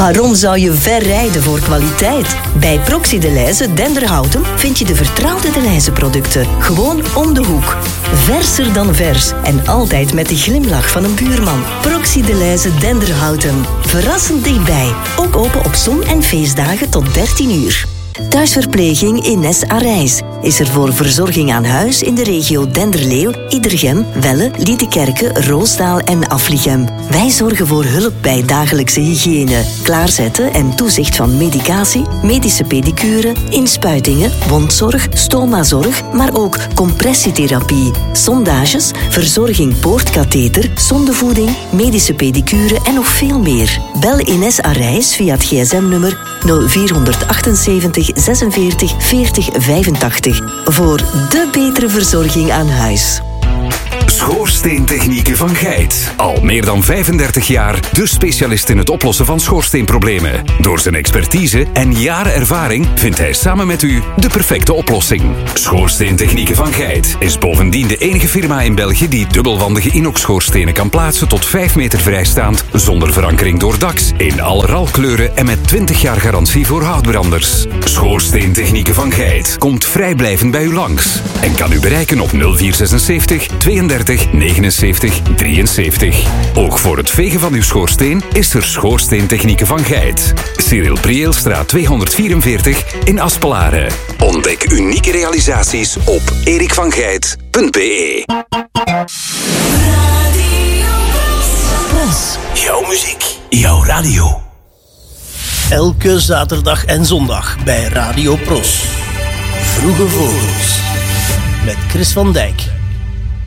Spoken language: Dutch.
Waarom zou je ver rijden voor kwaliteit? Bij Proxy de Leize Denderhouten vind je de vertrouwde De Leize producten. Gewoon om de hoek. Verser dan vers. En altijd met de glimlach van een buurman. Proxy de Leize Denderhouten. Verrassend dichtbij. Ook open op zon- en feestdagen tot 13 uur. Thuisverpleging Ines Arijs is er voor verzorging aan huis in de regio Denderleeuw, Iedergem, Welle, Liedekerke, Roosdaal en Aflichem. Wij zorgen voor hulp bij dagelijkse hygiëne, klaarzetten en toezicht van medicatie, medische pedicure, inspuitingen, wondzorg, stomazorg, maar ook compressietherapie, sondages, verzorging poortkatheter, zondevoeding, medische pedicure en nog veel meer. Bel Ines Arijs via het gsm-nummer 0478 46 40 85 voor de betere verzorging aan huis. Schoorsteentechnieken van Geit. Al meer dan 35 jaar de specialist in het oplossen van schoorsteenproblemen. Door zijn expertise en jaren ervaring vindt hij samen met u de perfecte oplossing. Schoorsteentechnieken van Geit is bovendien de enige firma in België die dubbelwandige inox-schoorstenen kan plaatsen tot 5 meter vrijstaand, zonder verankering door daks, in alle ralkleuren en met 20 jaar garantie voor houtbranders. Schoorsteentechnieken van Geit komt vrijblijvend bij u langs en kan u bereiken op 0476 32 79 73. Ook voor het vegen van uw schoorsteen is er Schoorsteentechnieken van Geit. Cyril Prieelstraat 244 in Aspelaren. Ontdek unieke realisaties op erikvangeit.be. Pros. Jouw muziek, jouw radio. Elke zaterdag en zondag bij Radio Pros. Vroege Vogels. Met Chris van Dijk.